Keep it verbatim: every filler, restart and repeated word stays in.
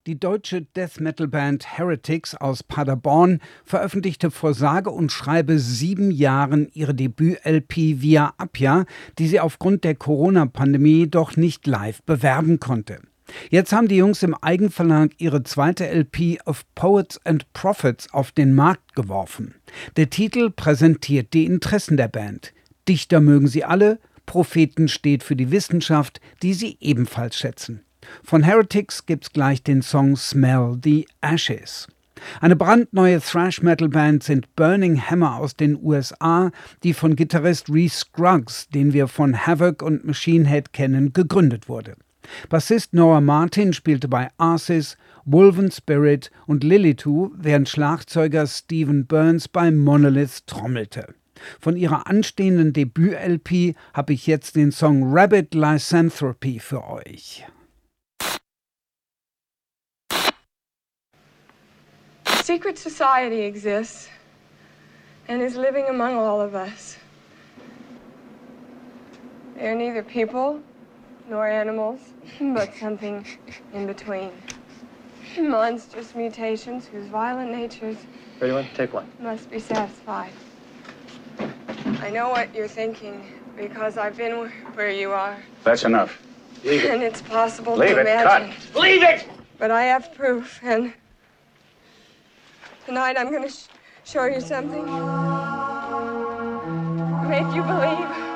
Die deutsche Death-Metal-Band Heretics aus Paderborn veröffentlichte vor sage und schreibe sieben Jahren ihre Debüt-L P Via Appia, die sie aufgrund der Corona-Pandemie doch nicht live bewerben konnte. Jetzt haben die Jungs im Eigenverlag ihre zweite L P Of Poets and Prophets auf den Markt geworfen. Der Titel präsentiert die Interessen der Band. Dichter mögen sie alle, Propheten steht für die Wissenschaft, die sie ebenfalls schätzen. Von Heretics gibt's gleich den Song Smell the Ashes. Eine brandneue Thrash-Metal-Band sind Burning Hammer aus den U S A, die von Gitarrist Reece Scruggs, den wir von Havoc und Machine Head kennen, gegründet wurde. Bassist Noah Martin spielte bei Arsis, Wolven Spirit und Lilith-Two, während Schlagzeuger Stephen Burns bei Monolith trommelte. Von ihrer anstehenden Debüt-L P habe ich jetzt den Song Rabbit Lycanthropy für euch. A secret society exists and is living among all of us. They are neither people nor animals, but something in between. Monstrous mutations whose violent natures Ready, one? Take one. must be satisfied. I know what you're thinking because I've been where you are. That's enough. Leave And it's possible Leave to it. imagine. Cut. Leave it! But I have proof, and tonight I'm going to sh- show you something. Make you believe.